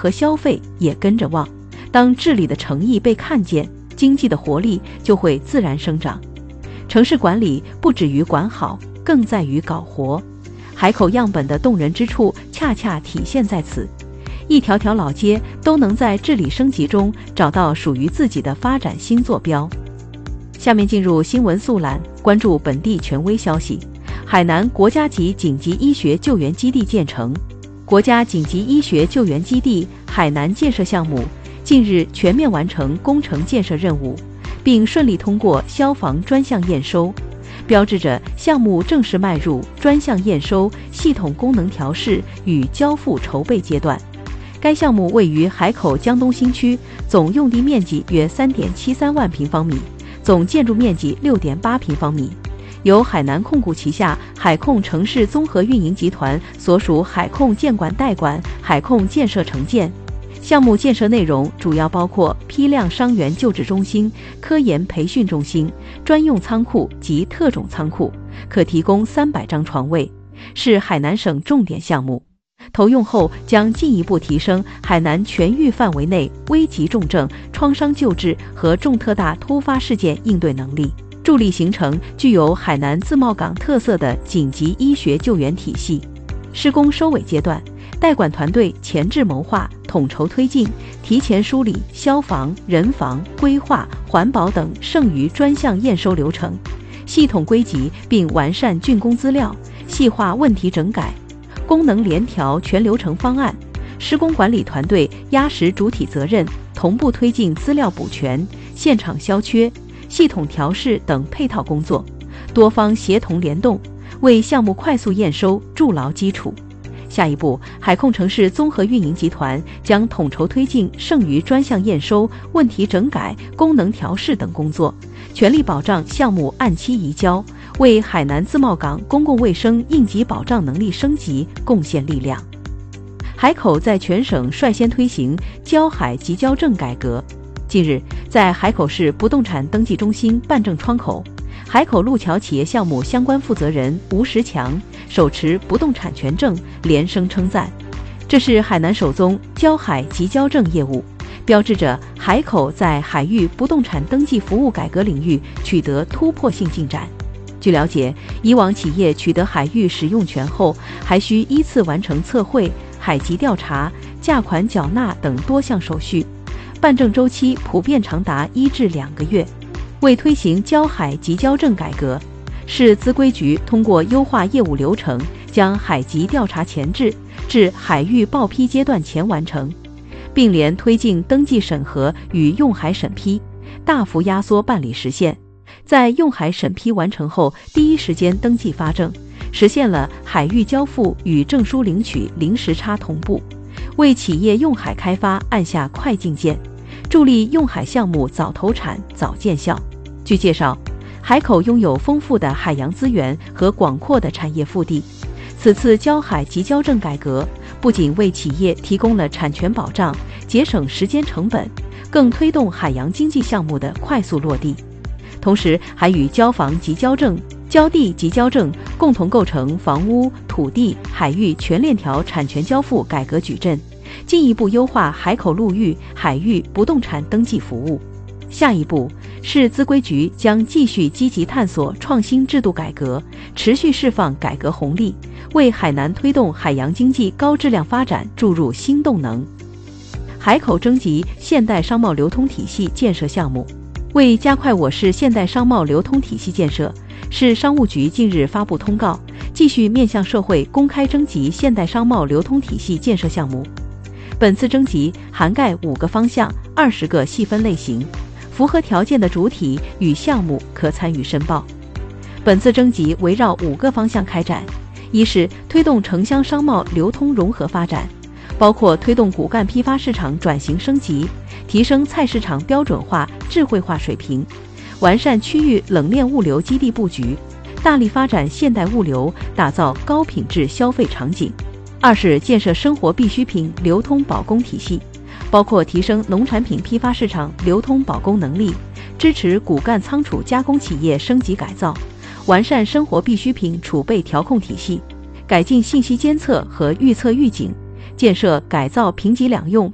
和消费也跟着旺。当治理的诚意被看见，经济的活力就会自然生长。城市管理不止于管好，更在于搞活。海口样本的动人之处恰恰体现在此，一条条老街都能在治理升级中找到属于自己的发展新坐标。下面进入新闻速览，关注本地权威消息。海南国家级紧急医学救援基地建成。国家紧急医学救援基地海南建设项目近日全面完成工程建设任务，并顺利通过消防专项验收，标志着项目正式迈入专项验收、系统功能调试与交付筹备阶段。该项目位于海口江东新区，总用地面积约 3.73 万平方米，总建筑面积 6.8 平方米，由海南控股旗下海控城市综合运营集团所属海控建管代管、海控建设承建。项目建设内容主要包括批量伤员救治中心、科研培训中心、专用仓库及特种仓库，可提供300张床位，是海南省重点项目。投用后将进一步提升海南全域范围内危急重症、创伤救治和重特大突发事件应对能力，助力形成具有海南自贸港特色的紧急医学救援体系。施工收尾阶段，代管团队前置谋划、统筹推进，提前梳理消防、人防、规划、环保等剩余专项验收流程，系统归集并完善竣工资料，细化问题整改，功能联调全流程方案。施工管理团队压实主体责任，同步推进资料补全、现场消缺、系统调试等配套工作，多方协同联动，为项目快速验收筑牢基础。下一步，海控城市综合运营集团将统筹推进剩余专项验收、问题整改、功能调试等工作，全力保障项目按期移交，为海南自贸港公共卫生应急保障能力升级贡献力量。海口在全省率先推行交海急交证改革。近日，在海口市不动产登记中心办证窗口，海口路桥企业项目相关负责人吴石强手持不动产权证，连声称赞，这是海南首宗交海急交证业务，标志着海口在海域不动产登记服务改革领域取得突破性进展。据了解，以往企业取得海域使用权后，还需依次完成测绘、海籍调查、价款缴纳等多项手续，办证周期普遍长达1至2个月。为推行交海急交证改革，市资规局通过优化业务流程，将海籍调查前置至海域报批阶段前完成，并联推进登记审核与用海审批，大幅压缩办理时限。在用海审批完成后，第一时间登记发证，实现了海域交付与证书领取零时差同步，为企业用海开发按下快进键，助力用海项目早投产、早见效。据介绍，海口拥有丰富的海洋资源和广阔的产业腹地，此次交海急交证改革不仅为企业提供了产权保障，节省时间成本，更推动海洋经济项目的快速落地，同时还与交房急交证、交地急交证共同构成房屋、土地、海域全链条产权交付改革矩阵，进一步优化海口陆域、海域不动产登记服务。下一步，市资规局将继续积极探索创新制度改革，持续释放改革红利，为海南推动海洋经济高质量发展注入新动能。海口征集现代商贸流通体系建设项目。为加快我市现代商贸流通体系建设，市商务局近日发布通告，继续面向社会公开征集现代商贸流通体系建设项目。本次征集涵盖5个方向、20个细分类型，符合条件的主体与项目可参与申报。本次征集围绕5个方向开展：一是推动城乡商贸流通融合发展，包括推动骨干批发市场转型升级，提升菜市场标准化、智慧化水平，完善区域冷链物流基地布局，大力发展现代物流，打造高品质消费场景。二是建设生活必需品流通保供体系，包括提升农产品批发市场流通保供能力，支持骨干仓储加工企业升级改造，完善生活必需品储备调控体系，改进信息监测和预测预警，建设改造评级两用